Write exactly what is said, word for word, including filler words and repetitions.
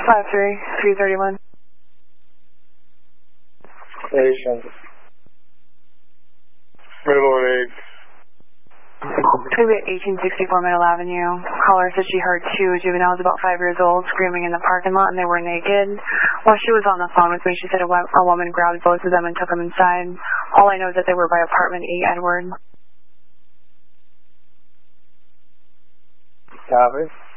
five three, three thirty-one. Asian. Middle and eight. Could be at eighteen sixty-four Middle Avenue. Caller said she heard two juveniles about five years old screaming in the parking lot and they were naked. While she was on the phone with me, she said a, a woman grabbed both of them and took them inside. All I know is that they were by apartment E, Edward. Copy.